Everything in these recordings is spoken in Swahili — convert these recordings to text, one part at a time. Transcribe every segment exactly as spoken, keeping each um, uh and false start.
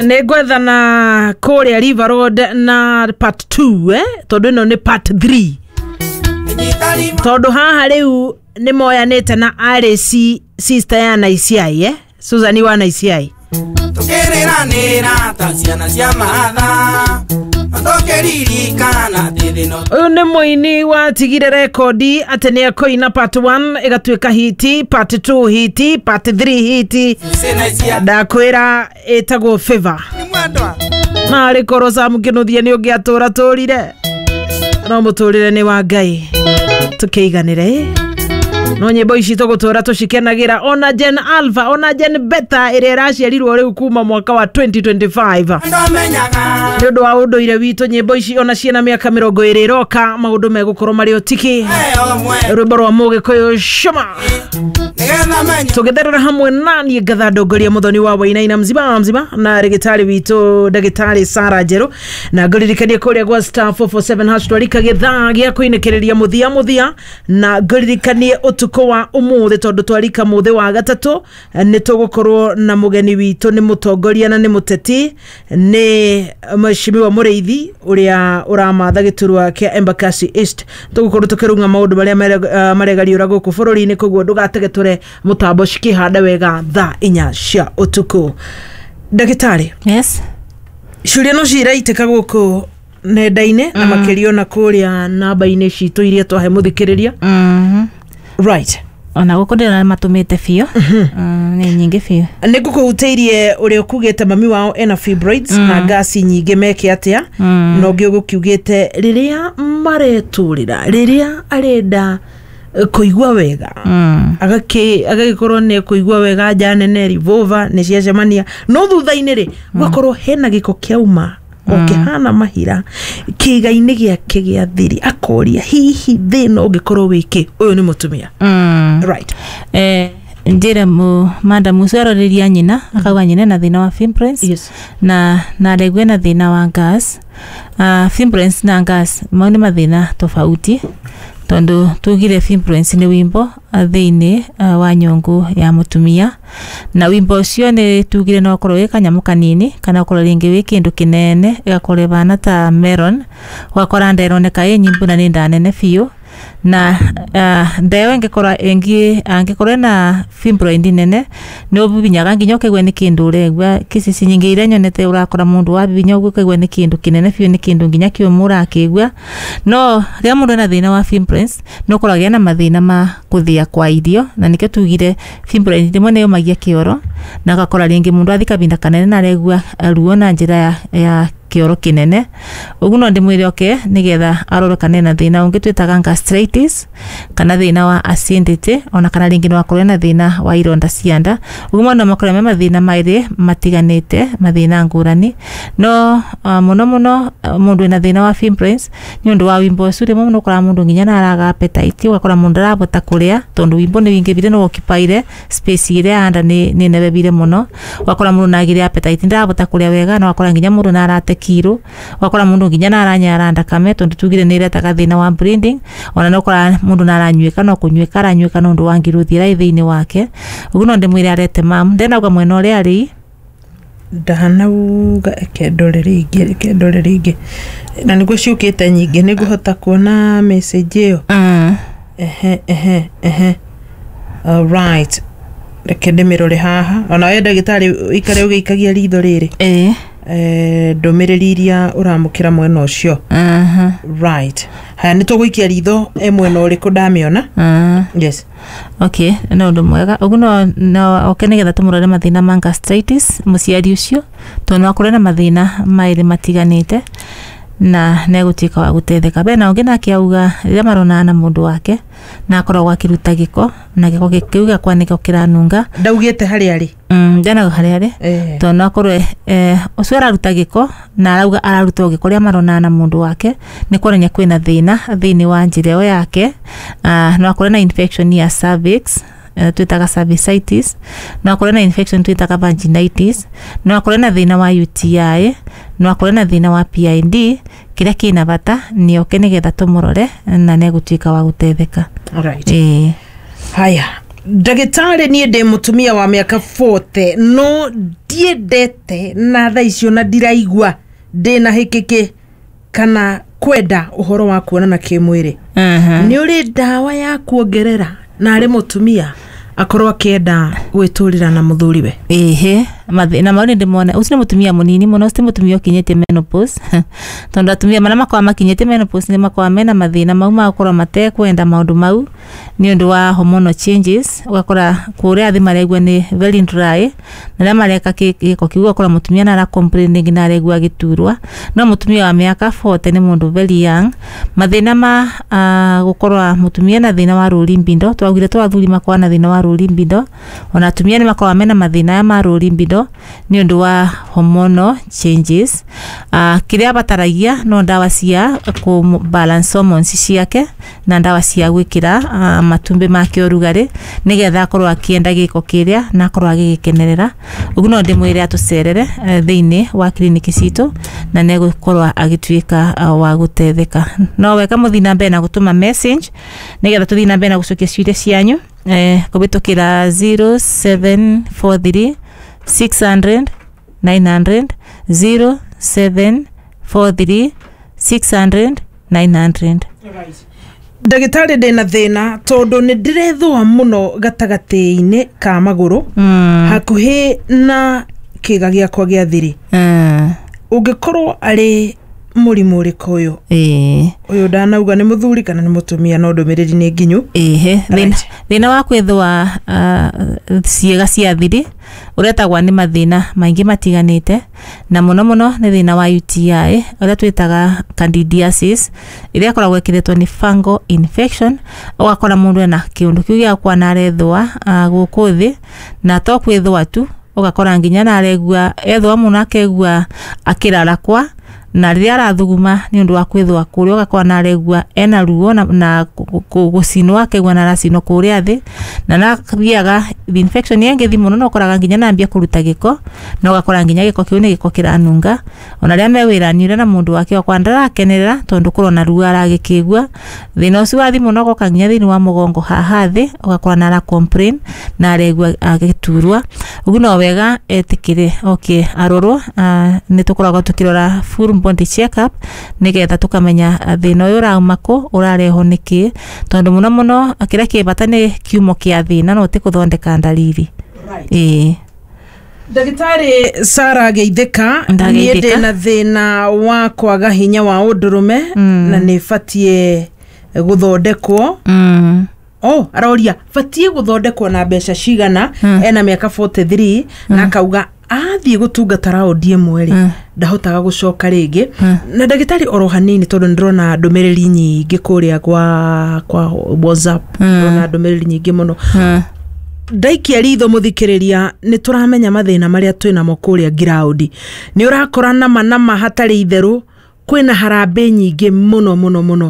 Negwetha na Korea River Road na part two eh tondu ino ni part three. Tondu haha riu ni moyanite na R C sister ya Naisiai eh Susan wa Naisiai. Tukiriranira taciana cia matha ndokeririkana thithino. Uyu ni muini wa tigire rekodi ati ni akoina part one igatuika hiti, part two hiti, part three hiti. Ndakwira etagwo Favor na ari korosa mukinuthia ni ungiatura turire no muturire ni wa Ngai tukiiganire no nyimbo ici tugutura tucikenagira ona Gen Alpha ona Gen Beta ire raciarirwo riu kuma mwaka wa twenty twenty-five ni undu wa unduire witu nyimbo ici ona ciena miaka mirongo iri roka maundu megukorwo mari otiki rwimbo rwa Mugikuyu Shoma tugitherera hamwe nani ngatha ndongoria muthoni wa Wainaina mzima mzima na regitari witu ndagitari Sara Njeru na ngoririkanie kuria gwa star four four seven hash twarika githaa gia kuinekereria muthia muthia na ngoririkanie utuko wa umuthi tondu twarika muthi wa gatatu ni tugukorwo na mugeni witu ni mutongoria na ni muteti ni Mheshimiwa Mureithi uria uramatha giturwa kia Embakasi East tugukorwo tukirunga maundu maria maregariura guku bururi-ini koguo ndugategeture mutambo cikihanda wega thaa inya cia utuku. Ndagitari, yes, ciuria no ciraitĩka guku nenda-inĩ na makirio na kuria namba-inĩ citu iria twahe muthikiriria. Mhm. Right. Ona guko ndira matumite fio. Mm, ni nyingi fio. Ni gukuhuteirie uri ukugite mami wao ena fibroids mm. na gasi nyingi meke atia mm. no ngio gukiugite riria mareturira riria arenda kuigwa wega mm. agaki agagikorwo ne kuigwa wega jane ne rivova ne ciacemania no thutha-ini ri gwakorwo hena giko kiauma okihana mahira kiga-ini giake gia thiri akoria hihi thino ungikorwo wiki uyu ni mutumia mm. right eh ndire mu madam usaroriria nyina akagwa nyina na thina wa fibroids yes. na na regwe na thina wa gas uh, fibroids na gas mauni mathina tofauti tondu tugire fibroids ni wimbo thiini uh, wa nyongu ya mutumia na wimbo ucio ni tugire no korwo wika nyamu kanini kana korwo ringi wi kindu kinene igakore bana ta melon wakora nderoneka ye nyimbo na ni ndanene fiu na uh, ndewe ngekora engi angekora na fibroid nene no bibinyaga nginyo kegwe ni kindu regwa kisisi nyingi ire nyonete urakora mundu wa bibinyo gwe kegwe ni kindu kinene fiu ni kindu nginya kio mura kigwa no ria mundu na thina wa fibroids no koragia na mathina ma kuthia kwa irio na nike tugire fibroid ndimo ne yomagia kioro na gakora ringi mundu athika binda kanene na regwa ruo na njira ya, ya kioro kinene uguno ndimwire oke nigetha arorokane na thina ungi twitaga gastritis kana thina wa acidity ona kana ringi no akorwo na thina wa ironda cianda ugumo no makore me mathina maire matiganite mathina ngurani no uh, muno muno uh, mundu ina thina wa fibroids ni undu wa wimbo sure muno kora mundu nginya na araga appetite wakora mundu arabota kuria tondu wimbo ni wingi bire no okipaire space ire anda ni ni nebebire muno wakora mundu nagire appetite ndarabota kuria wega no wakora nginya mundu na arate kiro wakora mundu nginya na aranya aranda kame tondu tugire ni reta thina wa bleeding ona no kora mundu na aranyweka no kunyweka aranyweka no ndu wangiruthira ithiini wake uguno ndimwire arete mam ndenauga mwena uri ari ndanauga kendorere ingi kendorere ingi na niguo ciukite nyingi niguhota kuona message iyo mm. ehe ehe ehe all right reke ndimirore haha ona we ndagitari ikare ugiikagia ritho riri eh eh ndomiriri iria uramukira mwena ucio aha right haya nituguikia ritho e mwena uriku ndamiona aha yes okay no ndo mwega uguno no okenigetha tumurore mathina ma gastritis muciari ucio tono akore na mathina maire matiganite na negutika wa gutetheka bena ungi na kiauga ria marona na mundu wake na akorwo akiruta giko na giko gikiuga kwanika kiranunga ndaugite hari ari mm ndena hari ari eh. to no akorwo eh ucio araruta giko na arauga araruta giko ria marona na mundu wake ni kworenya kwina thina thini wa njireo yake uh, no akorwo na infection ya cervix Uh, twitaga cervicitis no akore na infection twitaga vaginitis no akore na thina wa U T I no akore na thina wa P I D kiria kina bata ni okenigetha tumurore na negutuika wa gutetheka alright eh haya Ndagĩtarĩ niĩ ndĩ mũtumia wa mĩaka forty no ndiendete na thaa icio na ndiraigua ndĩna hĩkĩkĩ kana kwenda uhoro wa kuonana kĩmwĩrĩ. Nĩ ũrĩ ndawa ya kuongerera na arĩ mũtumia akorwo akienda gwĩtũrĩra na mũthuriwe? Ehe, mathina maũndũ ndĩmona ucio nĩ mũtumia mũnini mũno, ucio mũtumia ũkinyĩte menopause. Tondũ atumia marĩa makoragwo makinyĩte menopause nĩ makoragwo mena mathĩna mau ma gũkorwo matekwenda maũndũ mau nĩ ũndũ wa hormonal changes. Ũgakora kũrĩa athĩ maregua nĩ very dry, na rĩrĩa mareka gĩko kĩu ũgakora mũtumia na ara complain nginya aregua gĩturwa. No mũtumia wa mĩaka forty nĩ mũndũ very young. Mathĩna ma gũkorwo mũtumia na thĩna wa rũri mbindo, twagire twathuri makwa na thĩna wa rũri mbindo, ona atumia nĩ makoragwo mena mathĩna ya ma rũri mbindo nĩ ũndũ wa hormonal changes. Uh, kĩrĩa bataragia no ndawa cia ku balance hormones ciake na ndawa cia gwĩkĩra uh, matumbĩ make ũrugarĩ nĩgetha akorwo akienda gĩko kĩrĩa na akorwo agĩgĩkenerera. Ũguo no ndĩmwĩre atũcerere uh, thĩinĩ wa kliniki citũ na nĩgũkorwo agĩtuĩka uh, wa gũteithĩka. No wega mũthiĩ na mbere na gũtũma message nĩgetha tũthiĩ na mbere na gũcokia ciũria cianyu eh, kũbĩtũkĩra zero seven four three six hundred nine hundred zero seven four three six hundred nine hundred. Ndagĩtarĩ ndĩna thĩna tondũ nĩ ndĩrethũa mũno gatagatĩ-inĩ ka magũrũ mm. hakuhĩ na kĩga gĩakwa gĩa thiri. Mm. Ũngĩkorwo arĩ mũrimũ ũrĩkũ ũyũ? Eh. Ũyũ ndanauga nĩ mũthuri kana nĩ mũtumia no ndũmĩrĩri nĩ nginyu. Ehe, thĩna thĩna wa kwĩthũa uh, ciĩga cia thiri ũretagwa nĩ mathĩna maingĩ matiganĩte, na mũno mũno nĩ thĩna wa U T I ũrĩa twĩtaga candidiasis ĩrĩa ĩkoragwo ĩkĩrĩtwo nĩ fungal infection. Ũgakora mũndũ ena kĩũndũ kĩu gĩakwa na arethũa uh, gũkũ thĩ, na to kwĩthũa tu, ũgakora nginya na aregua ethũa mũno akegua akĩrarakwa, na rĩrĩa arathuguma nĩ ũndũ wa kwĩthũa kũrĩa ũgakora na aregua ena ruo na, na gũcinwo akegua na aracinwo kũrĩa thĩ, na nathiaga infection yengĩthi mũno no ũkoraga nginya nambia kũruta gĩko, na ũgakora nginya gĩko kĩu nĩ gĩko kĩranunga. Ona rĩrĩa mewĩranĩire na mũndũ wake wakwa ndarakenerera tondũ kũrwo na ruo aragĩkĩigua. Thĩna ũcio wathi mũno ũgoka nginya thĩinĩ wa mũgongo haha thĩ, ũgakora na ara complain na aregua agĩturwa. Ũguo no wega etĩkĩre okay arorwo, uh, nĩ tũkoragwo tũkĩrora full body check up nĩgetha tũkamenya thĩna ũyũ ũrauma kũ, ũrareho nĩkĩ, tondũ mũno mũno kĩrĩa kĩbata nĩ kiumo kĩa thĩna no ti gũthondeka ndariri. Right. Eh. Ndagĩtarĩ Sarah Geithĩka, niĩ ndĩna thĩna wa kwaga hinya wa ũndũrũme mm. na nĩ batiĩ gũthondekwo. Mm. Oh, aroria batiĩ gũthondekwo na mbeca cigana. Mm. Ena mĩaka forty three mm. na akauga athiĩ gũtungata raundi ĩmwe rĩ mm. ndahotaga gũcoka rĩngĩ. Mm. Na ndagĩtarĩ oro hanini tondũ ndĩrona ndũmĩrĩri nyingĩ kũrĩa kwa kwa WhatsApp. Mm. Ndĩrona ndũmĩrĩri nyingĩ mũno. Mm. Ndaikia ritho mũthikĩrĩria nĩ tũramenya mathĩna marĩa twĩnamo kũrĩa ground. Nĩ ũrakora nama nama hatarĩ itherũ, kwĩna harambĩ nyingĩ mũno mũno mũno.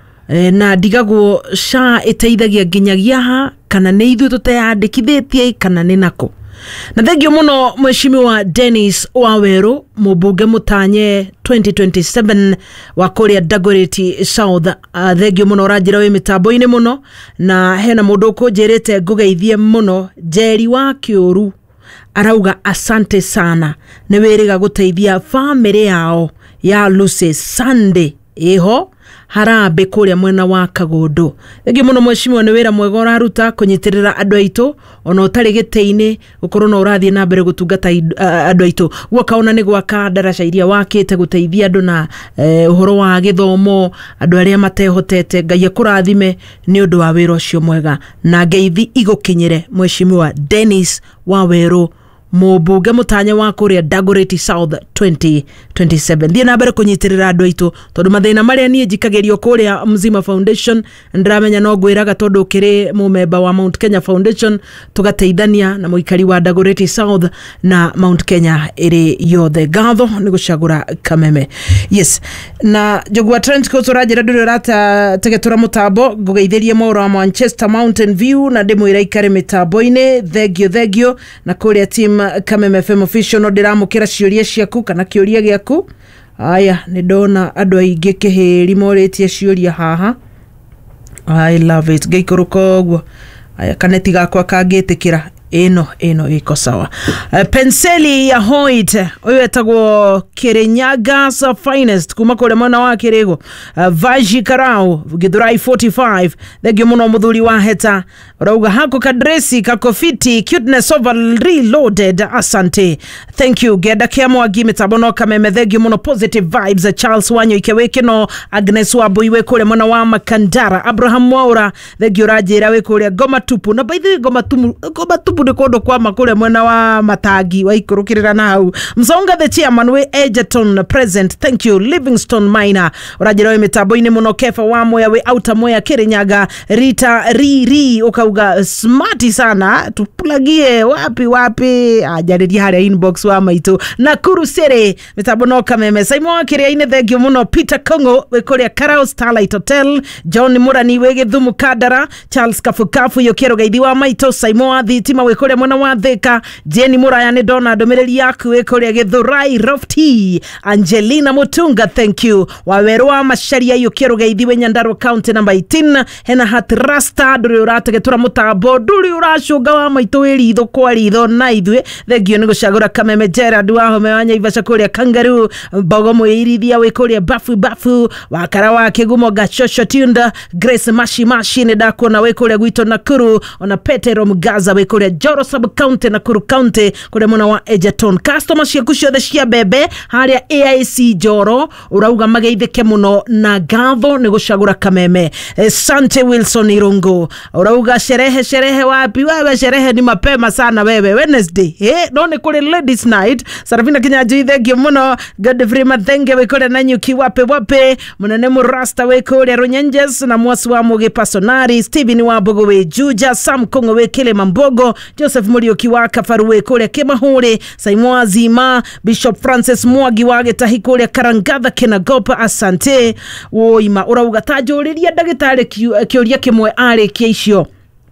E, na ndigagwo S H A ĩteithagia nginyagia ha kana nĩ ithuĩ tũteyandĩkithĩtie kana nĩ nako. Na thengio mũno Mheshimiwa Dennis Waweru, mũmbunge mũtanye twenty twenty-seven wa kũrĩa Dagoretti South. Uh, thengio mũno ũranjĩra wĩ mĩtambo-inĩ mũno, na hena mũndũ ũkũnjĩrĩte ngũgeithie mũno. Njeri wa Kĩũru arauga asante sana, nĩ wĩrĩga gũteithia famĩlĩ yao ya Lucy Sunday ĩho harambe kũrĩa mwena wa Kagondo. Thengio mũno Mheshimiwa, nĩ wĩra mwega ũraruta kũnyitĩrĩra andũ aitũ ona ũtarĩ gĩtĩ-inĩ, gũkorwo no ũrathiĩ na mbere gũtungata andũ aitũ. Guokaona nĩ gwaka ndaraca iria wakĩte gũteithia andũ na ũhoro wa gĩthomo, andũ arĩa matehotete. Ngai akũrathime nĩ ũndũ wa wĩra ũcio mwega, na ngeithi igũkinyĩre Mheshimiwa Dennis Waweru, mũmbunge mũtanya wa kũrĩa Dagoretti South twenty twenty-seven. Thiĩ na mbere kũnyitĩrĩra andũ aitũ tondũ mathĩna marĩa niĩ njikagĩrio kũrĩa Mzima Foundation ndĩramenya no ngwĩraga tondũ kĩrĩ mũmemba wa Mount Kenya Foundation, tũgateithania na mũikari wa Dagoretti South na Mount Kenya ĩrĩ yothe. Ngatho nĩ gũcagũra kameme. Yes, na Jogua Trent Coast ũranjĩra ndũrĩ ũrata tegetura mũtambo, ngũgeithĩrie maũra wa Manchester Mountain View na ndĩmwĩra ikare mĩtambo-inĩ. Thengio thengio na kũrĩa team Kameme F M official no ndiramukira ciuria ciaku kana kiuria giaku. Aya ni ndona andu aingi kihiri moretie ciuria haha. I love it. Geikuruka ogwo aya kaneti gakwa kagetekira eno eno iko sawa. Uh, penseli ya Hoyt uyo etagwo Kirinyagas finest kuma kule mwana wa Kirego. uh, Vaji Karau Githurai forty-five thegio muno muthuri wa heta rauga hako kadresi kako fiti cuteness over reloaded asante thank you geda kiamo agime tabono kameme thegio muno positive vibes. uh, Charles Wanyo ikeweke no Agnes Wabuiwe kule mwana wa Makandara. Abraham Mwaura thegio rajira we kule Goma tupu na by the Goma tupu Goma tupu ni kodo kwa makule mwana wa Matagi wa ikurukirira na hau. Msonga the chairman we Egerton present thank you. Livingston Minor urajira we metabo ine muno Kefa wa moya we Outa moya Kirinyaga. Rita Riri ukauga smarti sana tupulagie wapi wapi ajadidi hali inbox wa maito Nakuru City metabo no kameme Saimo wa kiria ine thegio muno Peter Kongo we kule Karao Starlight Hotel. John Murani we Githumu Kadara. Charles Kafukafu yokero gaidi wa maito Saimo wa thitima we kule mwana wa Thika. Jenny Muraya ni dona domereli yaku we kule Githurai Rofti. Angelina Mutunga thank you. Wawerua masharia yokero gaidi we Nyandarua County number eighteen. Hena hat rasta duri urate getura mutabo duri urashuga wa maito we ritho kwa ritho na ithwe thegio ni gucagura kameme Gerard wa home wanya ivasha kule Kangaroo Bogo muirithia we kule Bafu Bafu wakara wa Kigumo Gachosho Tunda Grace Mashi Mashi ni dako na we kule Gwito Nakuru ona Petero Mugaza we kule Joro Sub County Nakuru County kule mwana wa Egerton customer shiakusho the shia bebe haria A I C Joro urauga mageitheke muno na gatho ni gucagura kameme. e, Sante Wilson Irungu urauga sherehe sherehe wapi wewe sherehe ni mapema sana wewe Wednesday eh no ni kule ladies night Sarafina Kinyaji thegio muno Godfrey Mathenge we kule Nanyuki wape wape munene Murasta we kule Runyenjes na mwasi wa Muge Pasonari Steven wa Bogo we Juja Sam Kongo we Kile Mambogo Joseph Murioki wa Kafaru we kule Kemahure Saimwa Zima Bishop Francis Mwagi wage tahi kule Karangatha Kinagopa asante woima urauga tajuriria dagitari kioria kimwe ari kiicio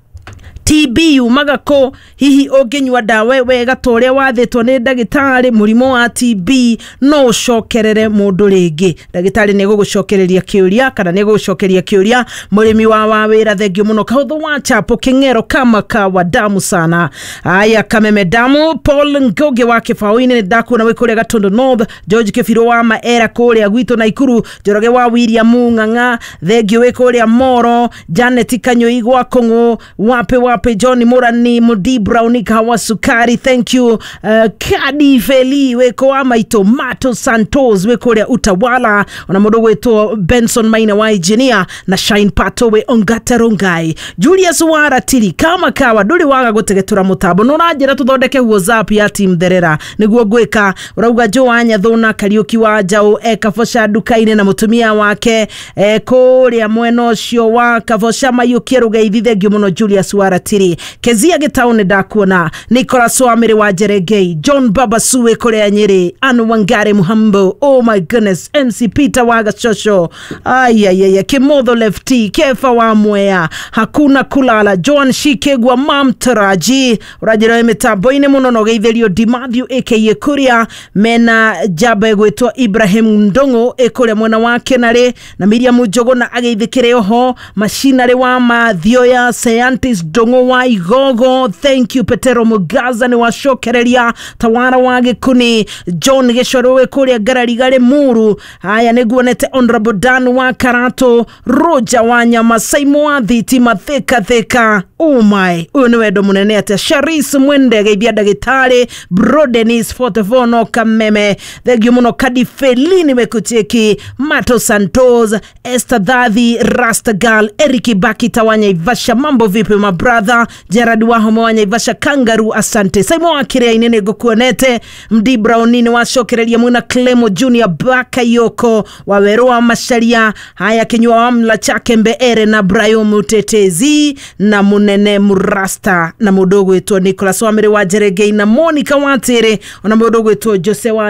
T B umagako hihi ogenywa dawe wega tore wathitwo ni dagitari murimo wa T B no shokerere mundu ringi dagitari ne gugucokereria kiuria kana ne gugucokeria kiuria murimi wa wawira thegio muno kahutho wa chapo Kingero kama kawa damu sana. Aya kameme damu Paul Ngoge wa Kifawini ni daku na we kule Gatondo North George Kefiro wa Maera kule Agwito na Ikuru Joroge wa William Nganga thegio we kule Moro Janet Kanyo igwa Kongo wape wa John Murani Mudi Brown kawa sukari thank you. uh, Kadi Feli weko ama itomato Santos weko ya Utawala ona modo weto Benson Maina wa engineer na Shine Pato we Ongata Rongai Julius Wara tiri kama kawa duli waga gutegetura mutabo nona njira tuthondeke WhatsApp ya team therera niguo gwika urauga Joanya Thona Kariuki wa Jao e Kafosha dukaine na mutumia wake e kuria mweno cio wa Kafosha mayukiro gaithithe gimuno Julius Wara tiri Kezia Getaune dakuona Nicholas Wamiri wa Jeregei John Baba Suwe kule Nyeri Anu Wangare Muhambo oh my goodness M C Peter Waga Shosho ayayaya Kimodho Lefty Kefa wa Mwea hakuna kulala Joan Shikegwa Mamtaraji urajira metabo ine muno no geithelio Dimathew aka Kuria mena jabe gwetwa Ibrahim Ndongo ekole mwana wake nare na Miriam Jogo na ageithikire oho machinare wa Mathioya scientist Dongo wa Igogo thank you Petero Mugaza ni washokereria Tawara wa Gikuni John Geshorowe kule Gararigare Muru haya neguonete Honorable Dan wa Karato Roja wa Nyama Saimo wa Thitima Theka Theka oh my uyo niwe ndo munene ate Sharis Mwende geibia dagitari Bro Dennis forty-four no kameme thegio muno Kadi Felini wekucheki Mato Santos Esther Dadhi Rasta Girl Eriki Baki Tawanya Ivasha mambo vipi my brother Gerard wa Homewanya Ivasha Kangaroo asante Saimo wa Kiria inene gokuonete Mdi Brownini wa shokerelia muna Clemo Junior Baka Yoko waweroa masharia haya Kenywa wa mla chake Mbeere na Brayo Mutetezi na munene Murasta na mudogo eto Nicholas Wamiri wa Jeregei na Monica Watere ona mudogo eto Jose wa